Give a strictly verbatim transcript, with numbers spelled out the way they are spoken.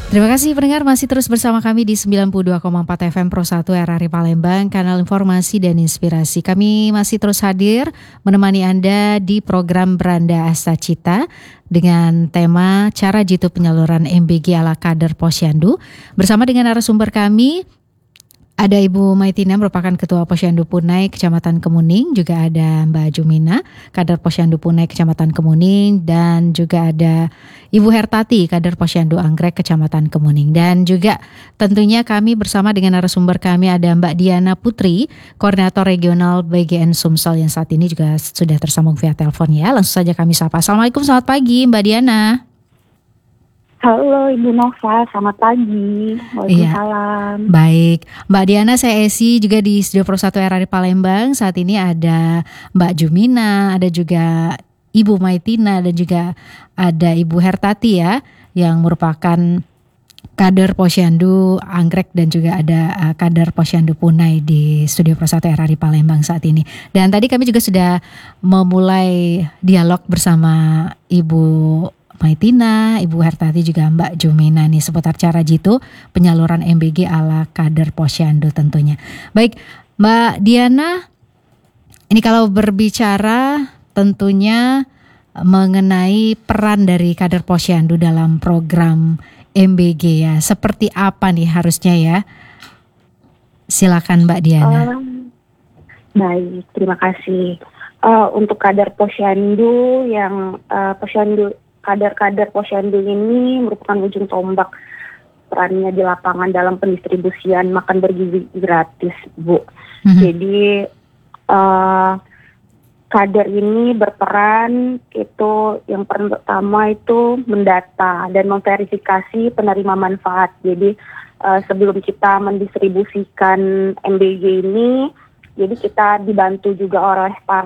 Terima kasih pendengar masih terus bersama kami di sembilan puluh dua koma empat F M Pro satu R R I Palembang, kanal informasi dan inspirasi. Kami masih terus hadir menemani Anda di program Beranda Asta Cita dengan tema cara jitu penyaluran M B G ala kader Posyandu. Bersama dengan narasumber kami ada Ibu Maitina merupakan Ketua Posyandu Punai Kecamatan Kemuning, juga ada Mbak Jumina, kader Posyandu Punai Kecamatan Kemuning, dan juga ada Ibu Hertati, kader Posyandu Anggrek Kecamatan Kemuning. Dan juga tentunya kami bersama dengan narasumber kami ada Mbak Diana Putri, Koordinator Regional B G N Sumsel yang saat ini juga sudah tersambung via telepon ya. Langsung saja kami sapa. Assalamualaikum, selamat pagi Mbak Diana. Halo Ibu Nova, selamat pagi. Iya. Waalaikumsalam. Baik, Mbak Diana, saya Esi juga di Studio Pro satu R R I Palembang. Saat ini ada Mbak Jumina, ada juga Ibu Maitina dan juga ada Ibu Hertati ya, yang merupakan kader Posyandu Anggrek dan juga ada uh, kader Posyandu Punai di Studio Pro satu R R I Palembang saat ini. Dan tadi kami juga sudah memulai dialog bersama Ibu Maitina, Ibu Hertati juga Mbak Jumina nih seputar cara jitu penyaluran M B G ala kader Posyandu tentunya. Baik, Mbak Diana, ini kalau berbicara tentunya mengenai peran dari kader Posyandu dalam program M B G ya, seperti apa nih harusnya ya? Silakan Mbak Diana. Um, baik, terima kasih. Uh, untuk kader Posyandu yang uh, Posyandu kader-kader Posyandu ini merupakan ujung tombak perannya di lapangan dalam pendistribusian makan bergizi gratis, Bu. Mm-hmm. Jadi uh, kader ini berperan itu yang pertama itu mendata dan memverifikasi penerima manfaat. Jadi uh, sebelum kita mendistribusikan M B G ini, jadi kita dibantu juga oleh para